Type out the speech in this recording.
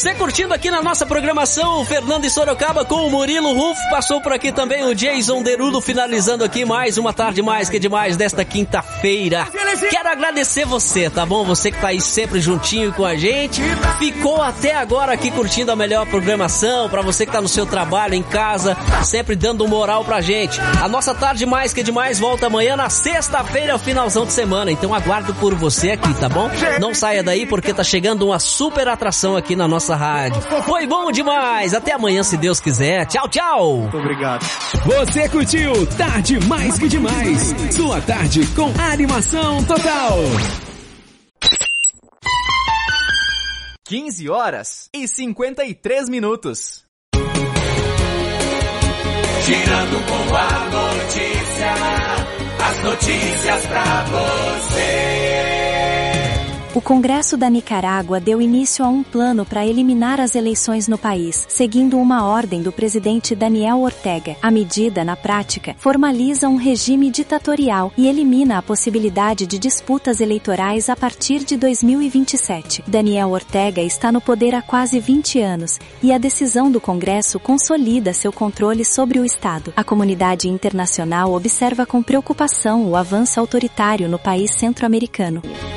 Você curtindo aqui na nossa programação, o Fernando em Sorocaba com o Murilo Rufo, passou por aqui também o Jason Derulo, finalizando aqui mais uma tarde mais que demais desta quinta-feira. Quero agradecer você, tá bom? Você que tá aí sempre juntinho com a gente, ficou até agora aqui curtindo a melhor programação, pra você que tá no seu trabalho, em casa, sempre dando moral pra gente. A nossa tarde mais que demais volta amanhã na sexta-feira, finalzão de semana, então aguardo por você aqui, tá bom? Não saia daí porque tá chegando uma super atração aqui na nossa rádio. Foi bom demais, até amanhã se Deus quiser. Tchau, tchau. Muito obrigado. Você curtiu Tarde Mais Que Demais, sua tarde com animação total. 15h53. Girando com a notícia, as notícias pra você. O Congresso da Nicarágua deu início a um plano para eliminar as eleições no país, seguindo uma ordem do presidente Daniel Ortega. A medida, na prática, formaliza um regime ditatorial e elimina a possibilidade de disputas eleitorais a partir de 2027. Daniel Ortega está no poder há quase 20 anos, e a decisão do Congresso consolida seu controle sobre o Estado. A comunidade internacional observa com preocupação o avanço autoritário no país centro-americano.